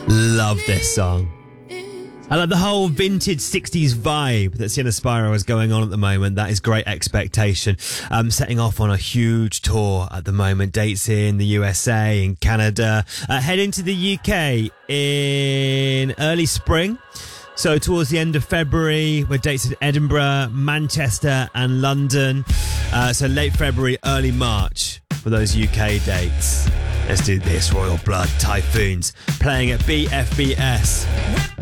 Love this song. I like the whole vintage 60s vibe that Sienna Spiro is going on at the moment. That is Great Expectation. Setting off on a huge tour at the moment. Dates in the USA, in Canada. Heading to the UK in early spring. So towards the end of February, with dates in Edinburgh, Manchester and London. So late February, early March for those UK dates. Let's do this. Royal Blood, Typhoons, playing at BFBS.